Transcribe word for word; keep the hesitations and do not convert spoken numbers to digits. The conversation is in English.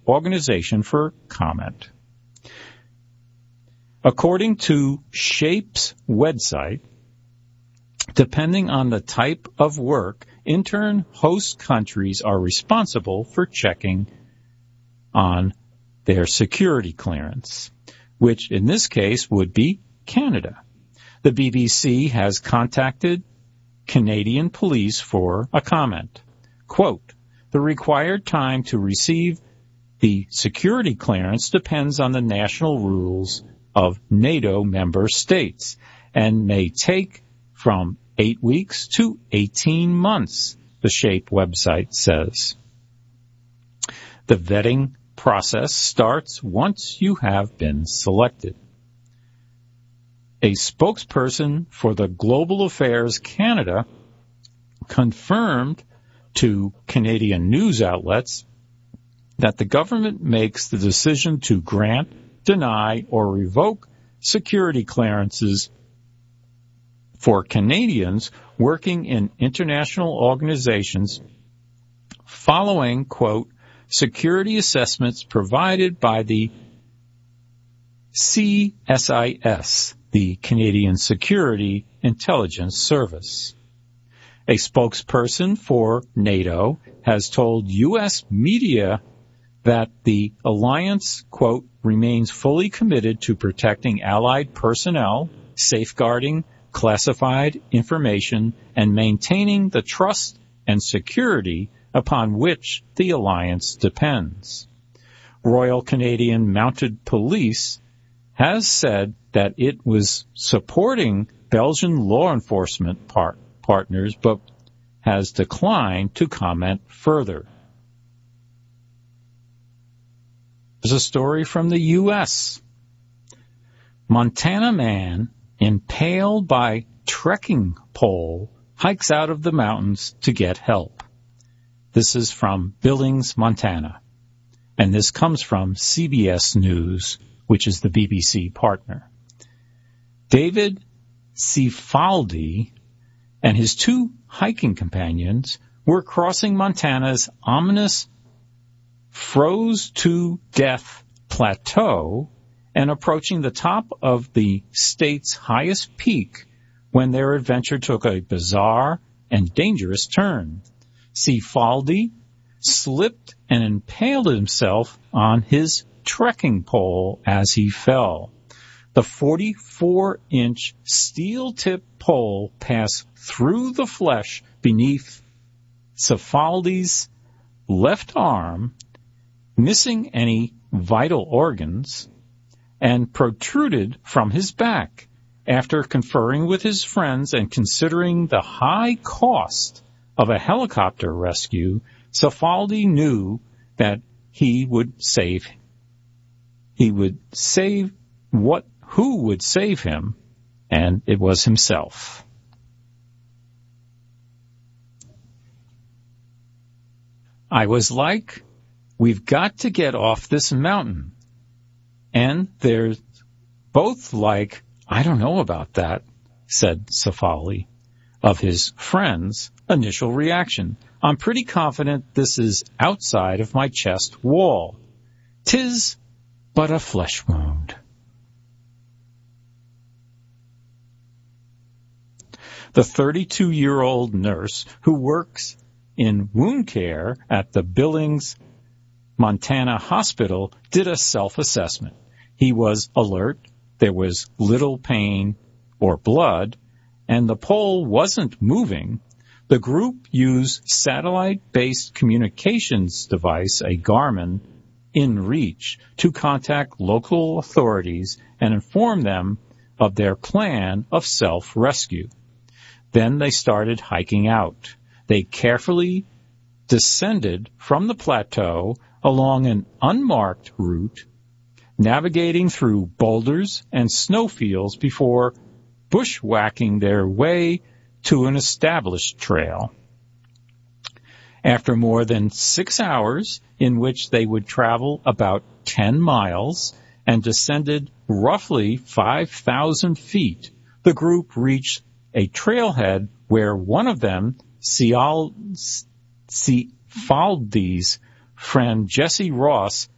organization for comment. According to SHAPE's website, depending on the type of work, in turn, host countries are responsible for checking on their security clearance, which in this case would be Canada. The B B C has contacted Canadian police for a comment. Quote, the required time to receive the security clearance depends on the national rules of NATO member states and may take from eight weeks to eighteen months, the SHAPE website says. The vetting process starts once you have been selected. A spokesperson for the Global Affairs Canada confirmed to Canadian news outlets that the government makes the decision to grant, deny, or revoke security clearances for Canadians working in international organizations following, quote, security assessments provided by the C S I S, the Canadian Security Intelligence Service. A spokesperson for NATO has told U S media that the alliance, quote, remains fully committed to protecting allied personnel, safeguarding classified information, and maintaining the trust and security upon which the alliance depends. Royal Canadian Mounted Police has said that it was supporting Belgian law enforcement par- partners, but has declined to comment further. There's a story from the U S Montana man impaled by trekking pole hikes out of the mountains to get help. This is from Billings, Montana. And this comes from C B S News, which is the B B C partner. David Cifaldi and his two hiking companions were crossing Montana's ominous froze-to-death plateau and approaching the top of the state's highest peak when their adventure took a bizarre and dangerous turn. Cifaldi slipped and impaled himself on his trekking pole as he fell. The forty-four inch steel-tipped pole passed through the flesh beneath Cifaldi's left arm, missing any vital organs, and protruded from his back. After conferring with his friends and considering the high cost of a helicopter rescue, Cifaldi knew that he would save he would save what who would save him, and it was himself. I was like, we've got to get off this mountain. And they're both like, I don't know about that, said Cifaldi. Of his friend's initial reaction, I'm pretty confident this is outside of my chest wall. 'Tis but a flesh wound. The thirty-two-year-old nurse who works in wound care at the Billings, Montana hospital did a self-assessment. He was alert, there was little pain or blood, and the pole wasn't moving. The group used satellite-based communications device, a Garmin InReach, to contact local authorities and inform them of their plan of self-rescue. Then they started hiking out. They carefully descended from the plateau along an unmarked route, navigating through boulders and snowfields before bushwhacking their way to an established trail. After more than six hours, in which they would travel about ten miles and descended roughly five thousand feet, the group reached a trailhead where one of them, Cifaldi's friend Jesse Ross,